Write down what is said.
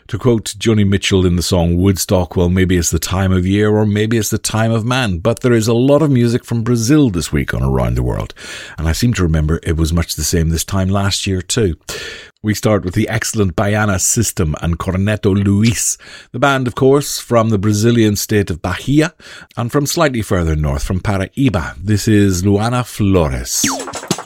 To quote Joni Mitchell in the song Woodstock, well, maybe it's the time of year or maybe it's the time of man, but there is a lot of music from Brazil this week on Around the World, and I seem to remember it was much the same this time last year too. We start with the excellent Baiana System and Corneto Luis. The band, of course, from the Brazilian state of Bahia, and from slightly further north, from Paraíba. This is Luana Flores.